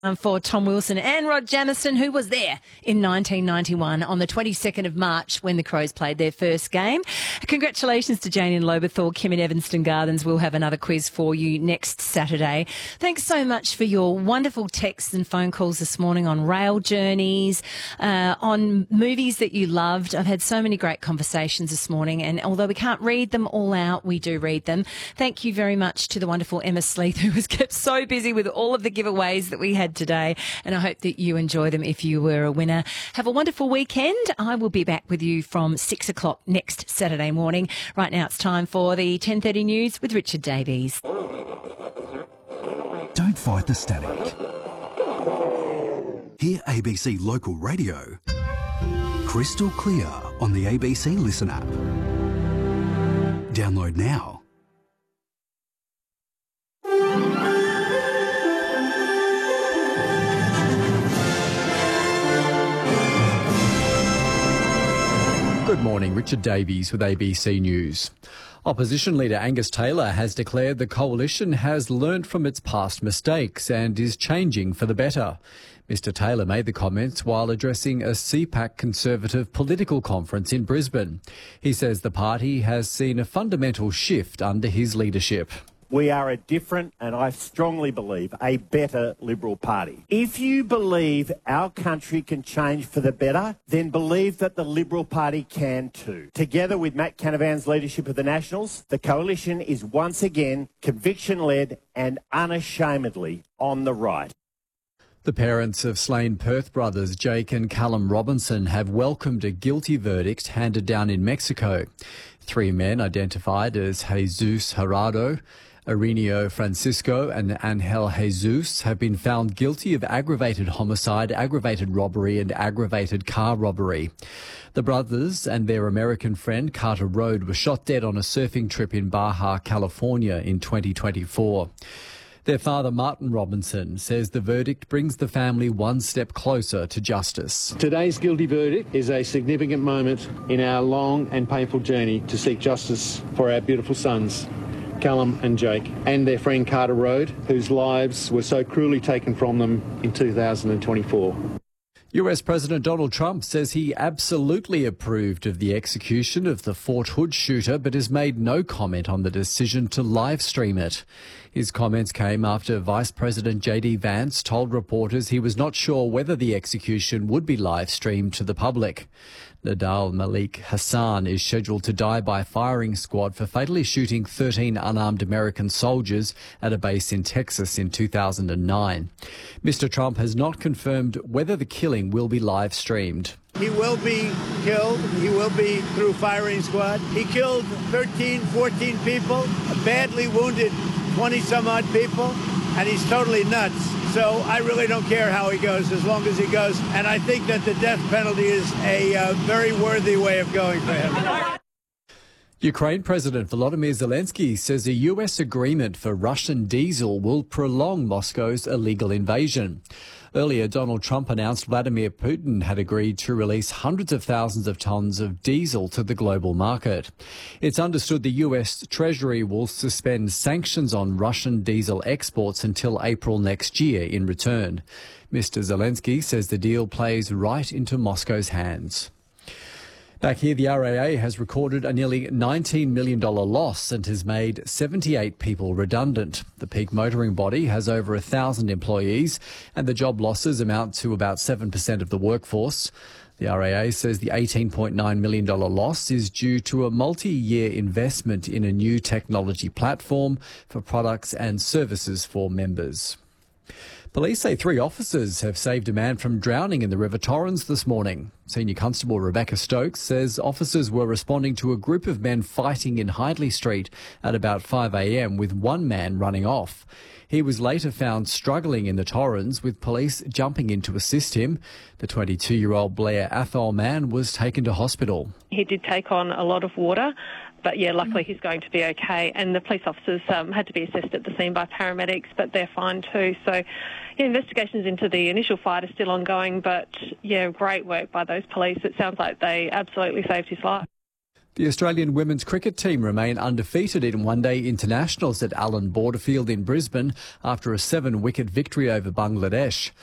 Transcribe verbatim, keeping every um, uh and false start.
Um, for Tom Wilson and Rod Jamison, who was there in nineteen ninety-one on the twenty-second of March when the Crows played their first game. Congratulations to Jane in Loberthal, Kim in Evanston Gardens. We'll have another quiz for you next Saturday. Thanks so much for your wonderful texts and phone calls this morning on rail journeys, uh, on movies that you loved. I've had so many great conversations this morning, and although we can't read them all out, we do read them. Thank you very much to the wonderful Emma Sleeth, who was kept so busy with all of the giveaways that we had today, and I hope that you enjoy them if you were a winner. Have a wonderful weekend. I will be back with you from six o'clock next Saturday morning. Right now it's time for the ten thirty news with Richard Davies. Don't fight the static. Hear A B C Local Radio crystal clear on the A B C Listen app. Download now. Good morning, Richard Davies with A B C News. Opposition leader Angus Taylor has declared the coalition has learnt from its past mistakes and is changing for the better. Mister Taylor made the comments while addressing a C PAC Conservative political conference in Brisbane. He says the party has seen a fundamental shift under his leadership. We are a different, and I strongly believe, a better Liberal Party. If you believe our country can change for the better, then believe that the Liberal Party can too. Together with Matt Canavan's leadership of the Nationals, the coalition is once again conviction-led and unashamedly on the right. The parents of slain Perth brothers Jake and Callum Robinson have welcomed a guilty verdict handed down in Mexico. Three men identified as Jesus Gerardo, Ireneo Francisco and Angel Jesus have been found guilty of aggravated homicide, aggravated robbery and aggravated car robbery. The brothers and their American friend Carter Road were shot dead on a surfing trip in Baja, California in twenty twenty-four. Their father, Martin Robinson, says the verdict brings the family one step closer to justice. Today's guilty verdict is a significant moment in our long and painful journey to seek justice for our beautiful sons, Callum and Jake, and their friend Carter Road, whose lives were so cruelly taken from them in two thousand twenty-four. U S President Donald Trump says he absolutely approved of the execution of the Fort Hood shooter, but has made no comment on the decision to live stream it. His comments came after Vice President J D Vance told reporters he was not sure whether the execution would be live streamed to the public. Nadal Malik Hassan is scheduled to die by firing squad for fatally shooting thirteen unarmed American soldiers at a base in Texas in two thousand nine. Mister Trump has not confirmed whether the killing will be live streamed. He will be killed. He will be through firing squad. He killed thirteen, fourteen people, badly wounded twenty some odd people, and he's totally nuts. So I really don't care how he goes, as long as he goes. And I think that the death penalty is a uh, very worthy way of going for him. Ukraine President Volodymyr Zelensky says a U S agreement for Russian diesel will prolong Moscow's illegal invasion. Earlier, Donald Trump announced Vladimir Putin had agreed to release hundreds of thousands of tonnes of diesel to the global market. It's understood the U S Treasury will suspend sanctions on Russian diesel exports until April next year in return. Mister Zelensky says the deal plays right into Moscow's hands. Back here, the R A A has recorded a nearly nineteen million dollars loss and has made seventy-eight people redundant. The peak motoring body has over one thousand employees and the job losses amount to about seven percent of the workforce. The R A A says the eighteen point nine million dollars loss is due to a multi-year investment in a new technology platform for products and services for members. Police say three officers have saved a man from drowning in the River Torrens this morning. Senior Constable Rebecca Stokes says officers were responding to a group of men fighting in Hindley Street at about five a m with one man running off. He was later found struggling in the Torrens, with police jumping in to assist him. The twenty-two-year-old Blair Athol man was taken to hospital. He did take on a lot of water, but yeah, luckily he's going to be okay. And the police officers um, had to be assessed at the scene by paramedics, but they're fine too. So yeah, investigations into the initial fight are still ongoing, but yeah, great work by those police. It sounds like they absolutely saved his life. The Australian women's cricket team remain undefeated in one-day internationals at Allan Borderfield in Brisbane after a seven-wicket victory over Bangladesh.